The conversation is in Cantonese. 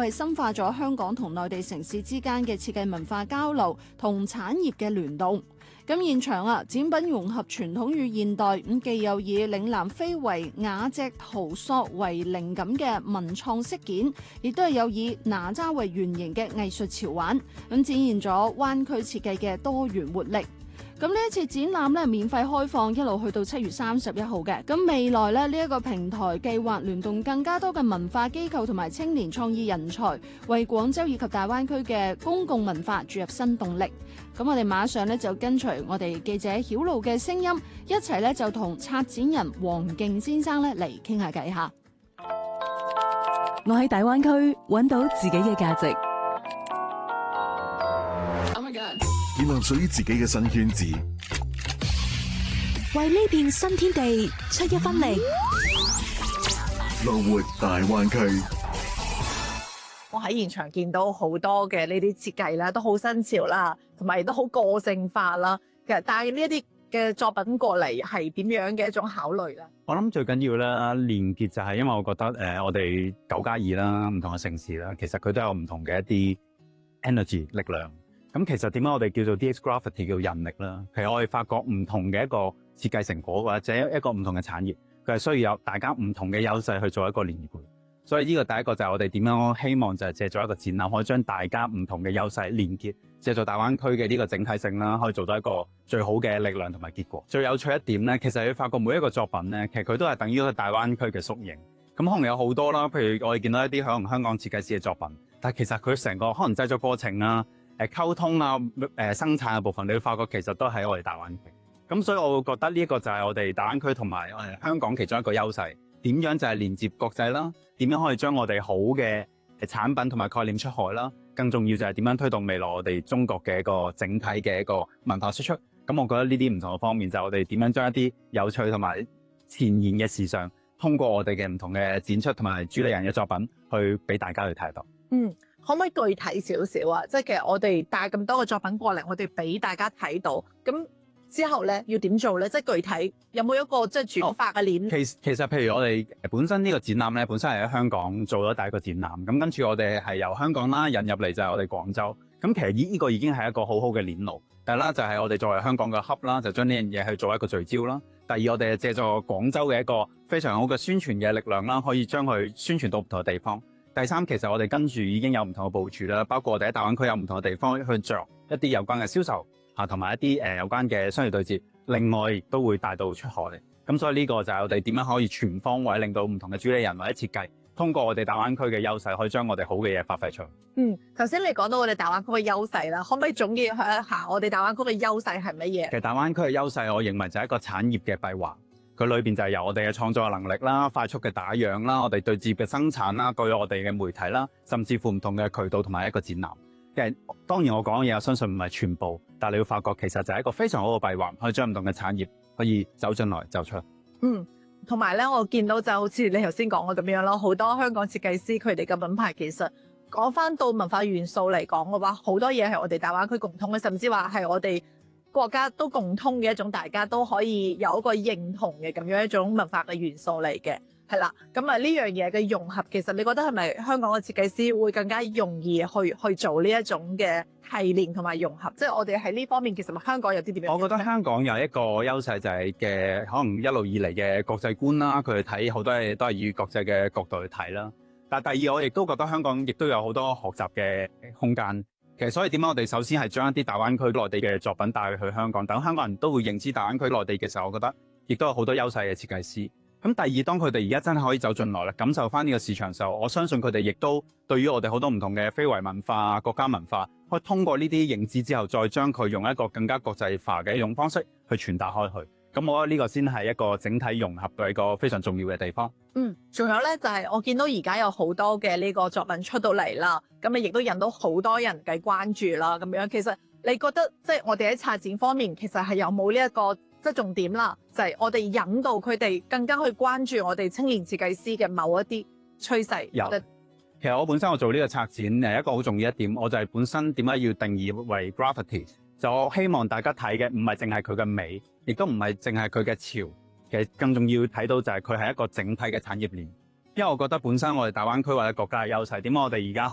係深化咗香港同內地城市之間嘅設計文化交流同產業嘅聯動。咁現場展品融合傳統與現代，既有以嶺南非遺瓦脊陶塑為靈感嘅文創飾件，亦都係有以哪吒為原型嘅藝術潮玩，展現咗灣區設計嘅多元活力。咁呢一次展覽咧，免費開放，一路去到7月31號嘅。咁未來咧，呢一個平台計劃聯動更加多嘅文化機構同埋青年創意人才，為廣州以及大灣區嘅公共文化注入新動力。咁我哋馬上咧就跟隨我哋記者曉露嘅聲音，一齊咧就同策展人黃敬先生咧嚟傾下偈下。 我喺大灣區揾到自己嘅價值。 建立屬於自己嘅新圈子， 為呢片新天地出一分力。 樂活大灣區。 我喺現場見到好多嘅呢啲設計啦，都好新潮啦，同埋都好個性化啦。其實帶呢一啲嘅作品過嚟係點樣嘅一種考慮咧？ 我諗最緊要咧連結就係因為我覺得我哋9+2啦，唔同嘅城市啦，其實佢都有唔同嘅一啲 energy 力量。咁其實點解我哋叫做 DX Graffiti 叫人力啦？其實我哋發覺唔同嘅一個設計成果或者一個唔同嘅產業，佢係需要有大家唔同嘅優勢去做一個連結。所以呢個第一個就係我哋點樣希望就係借助一個展覽，可以將大家唔同嘅優勢連結，借助大灣區嘅呢個整體性啦，可以做到一個最好嘅力量同埋結果。最有趣一點咧，其實你發覺每一個作品咧，其實佢都係等於一個大灣區嘅縮影。咁可能有好多啦，譬如我哋見到一啲可能香港設計師嘅作品，但係其實佢成個可能製作過程啊、溝通啊、生產嘅部分，你會發覺其實都喺我哋大灣區。咁所以我會覺得呢一個就係我哋大灣區同埋香港其中一個優勢。點樣就係連接國際啦？點樣可以將我哋好嘅產品同埋概念出海啦？更重要就係點樣推動未來我哋中國嘅一個整體嘅一個文化輸出。咁我覺得呢啲唔同嘅方面就係我哋點樣將一啲有趣同埋前沿嘅時尚，通過我哋嘅唔同嘅展出同埋主理人嘅作品，去俾大家去睇到。 可唔可以具體少少啊？即係其實我哋帶咁多個作品過嚟，我哋俾大家睇到咁。之後咧要點做咧？即係具體有冇一個即係轉發嘅鏈？ 其實譬如我哋本身呢個展覽咧，本身係喺香港做咗第一個展覽，咁跟住我哋係由香港啦引入嚟就係我哋廣州。咁其實呢個已經係一個好好嘅鏈路。第一啦就係我哋作為香港嘅 hub 啦，就將呢樣嘢去做一個聚焦啦。第二我哋係借助廣州嘅一個非常好嘅宣傳嘅力量啦，可以將佢宣傳到唔同嘅地方。第三其實我哋跟住已經有唔同嘅部署啦，包括我哋喺大灣區有唔同嘅地方去着一啲有關嘅銷售。同埋一啲有關嘅商業對接，另外亦都會帶到出海嚟。咁所以呢個就係我哋點樣可以全方位令到唔同嘅主理人或者設計，通過我哋大灣區嘅優勢，可以將我哋好嘅嘢發揮出嚟。 頭先你講到我哋大灣區嘅優勢啦，可唔可以總結一下我哋大灣區嘅優勢係乜嘢？ 其實大灣區嘅優勢，我認為就係一個產業嘅閉環，佢裏邊就係由我哋嘅創作能力啦、快速嘅打樣啦、我哋對接嘅生產啦、據我哋嘅媒體啦，甚至乎唔同嘅渠道同埋一個展覽。其實當然我講嘅嘢，我相信唔係全部，但係你會發覺其實就係一個非常好嘅閉環，可以將唔同嘅產業可以走進來走出。 同埋咧，我見到就好似你頭先講嘅咁樣咯，好多香港設計師佢哋嘅品牌其實講翻到文化元素嚟講嘅話，好多嘢係我哋大灣區共通嘅，甚至話係我哋國家都共通嘅一種，大家都可以有一個認同嘅咁樣一種文化嘅元素嚟嘅。係啦，咁呢樣嘢嘅融合，其實你覺得係咪香港嘅設計師會更加容易去做呢一種嘅提煉同埋融合？即係我哋喺呢方面，其實香港有啲點樣？ 我覺得香港有一個優勢就係可能一路以嚟嘅國際觀啦，佢哋睇好多嘢都係以國際嘅角度去睇啦。但係第二，我亦都覺得香港亦都有好多學習嘅空間。其實所以點解我哋首先係將一啲大灣區內地嘅作品帶去香港，等香港人都會認知大灣區內地嘅時候，我覺得亦都有好多優勢嘅設計師。咁第二，當佢哋而家真係可以走進來啦，感受翻呢個市場嘅時候，我相信佢哋亦都對於我哋好多唔同嘅非遺文化、國家文化，可以通過呢啲認知之後，再將佢用一個更加國際化嘅一種方式去傳達開去。咁我覺得呢個先係一個整體融合嘅一個非常重要嘅地方。 仲有咧就係我見到而家有好多嘅呢個作品出到嚟啦，咁亦都引到好多人嘅關注啦。咁樣其實你覺得即係我哋喺策展方面，其實係有冇呢一個即係重點啦？就係我哋引導佢哋更加去關注我哋青年設計師嘅某一啲趨勢。 其實我本身我做呢個策展一個好重要一點，我就係本身點解要定義為 graffiti， 就我希望大家睇嘅唔係淨係佢嘅美，亦都唔係淨係佢嘅潮，其實更重要睇到就係佢係一個整體嘅產業鏈。因為我覺得本身我哋大灣區或者國家嘅優勢，點解我哋而家